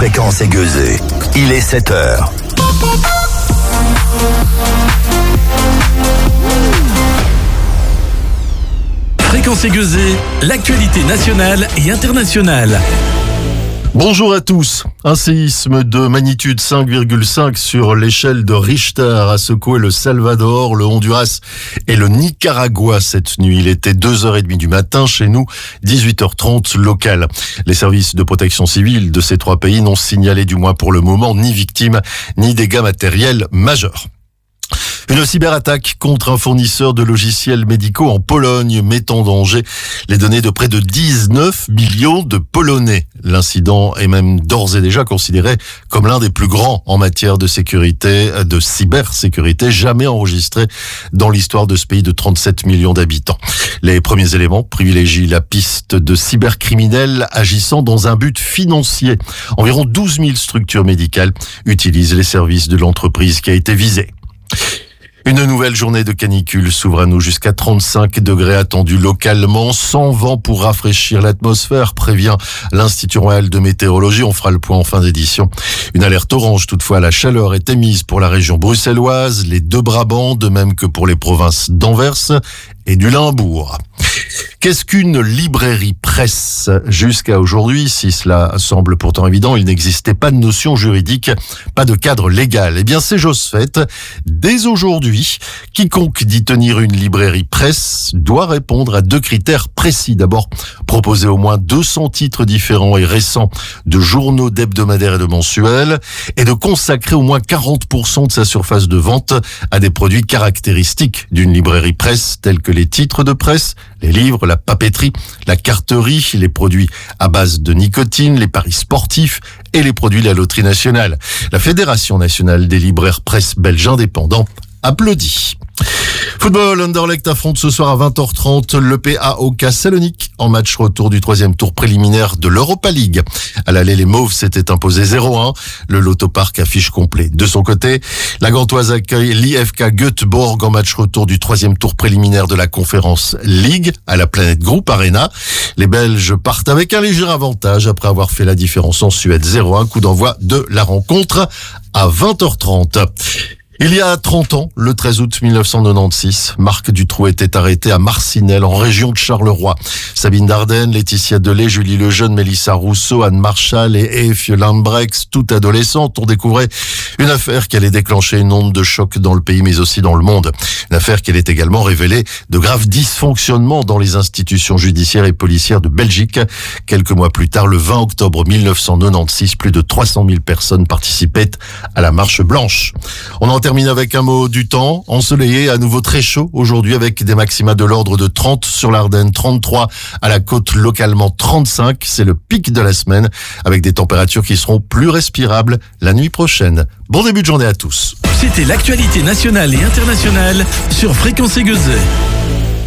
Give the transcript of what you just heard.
Fréquence Aiguezée. Il est 7h. Fréquence Aiguezée, l'actualité nationale et internationale. Bonjour à tous. Un séisme de magnitude 5,5 sur l'échelle de Richter a secoué le Salvador, le Honduras et le Nicaragua cette nuit. Il était 2h30 du matin chez nous, 18h30 local. Les services de protection civile de ces trois pays n'ont signalé, du moins pour le moment, ni victimes ni dégâts matériels majeurs. Une cyberattaque contre un fournisseur de logiciels médicaux en Pologne met en danger les données de près de 19 millions de Polonais. L'incident est même d'ores et déjà considéré comme l'un des plus grands en matière de sécurité, de cybersécurité, jamais enregistré dans l'histoire de ce pays de 37 millions d'habitants. Les premiers éléments privilégient la piste de cybercriminels agissant dans un but financier. Environ 12 000 structures médicales utilisent les services de l'entreprise qui a été visée. Une nouvelle journée de canicule s'ouvre à nous jusqu'à 35 degrés attendus localement, sans vent pour rafraîchir l'atmosphère, prévient l'Institut Royal de Météorologie. On fera le point en fin d'édition. Une alerte orange toutefois à la chaleur est émise pour la région bruxelloise, les Deux-Brabants, de même que pour les provinces d'Anvers et du Limbourg. Qu'est-ce qu'une librairie presse? Jusqu'à aujourd'hui, si cela semble pourtant évident, il n'existait pas de notion juridique, pas de cadre légal. Eh bien, c'est chose faite. Dès aujourd'hui, quiconque dit tenir une librairie presse doit répondre à deux critères précis. D'abord, proposer au moins 200 titres différents et récents de journaux d'hebdomadaires et de mensuels, et de consacrer au moins 40% de sa surface de vente à des produits caractéristiques d'une librairie presse, tels que les titres de presse, les livres, la papeterie, la carterie, les produits à base de nicotine, les paris sportifs et les produits de la loterie nationale. La Fédération nationale des libraires presse belges indépendants applaudit. Football, Anderlecht affronte ce soir à 20h30 le PAOK Salonique en match retour du troisième tour préliminaire de l'Europa League. À l'aller, les Mauves s'étaient imposés 0-1. Le Loto Park affiche complet. De son côté, la Gantoise accueille l'IFK Göteborg en match retour du troisième tour préliminaire de la Conference League à la Planet Group Arena. Les Belges partent avec un léger avantage après avoir fait la différence en Suède 0-1. Coup d'envoi de la rencontre à 20h30. Il y a 30 ans, le 13 août 1996, Marc Dutroux était arrêté à Marcinelle, en région de Charleroi. Sabine Dardenne, Laetitia Delay, Julie Lejeune, Mélissa Rousseau, Anne Marchal et Eve Lambrex, toutes adolescentes, ont découvert une affaire qui allait déclencher une onde de choc dans le pays, mais aussi dans le monde. Une affaire qui allait également révéler de graves dysfonctionnements dans les institutions judiciaires et policières de Belgique. Quelques mois plus tard, le 20 octobre 1996, plus de 300 000 personnes participaient à la Marche Blanche. On en termine avec un mot du temps, ensoleillé, à nouveau très chaud aujourd'hui avec des maxima de l'ordre de 30 sur l'Ardenne, 33 à la côte, localement 35. C'est le pic de la semaine avec des températures qui seront plus respirables la nuit prochaine. Bon début de journée à tous. C'était l'actualité nationale et internationale sur Fréquence Aiguezée.